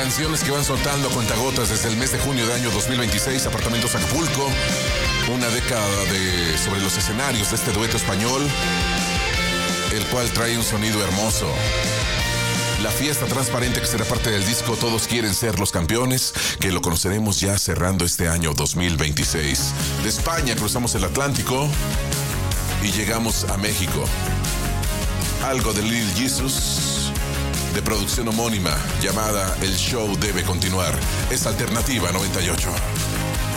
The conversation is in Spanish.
canciones que van soltando a cuentagotas desde el mes de junio de año 2026, Apartamentos Acapulco, una década sobre los escenarios de este dueto español, el cual trae un sonido hermoso. La fiesta transparente que será parte del disco Todos quieren ser los campeones, que lo conoceremos ya cerrando este año 2026. De España cruzamos el Atlántico y llegamos a México. Algo de Little Jesus, de producción homónima, llamada El Show Debe Continuar. Es Alternativa 98.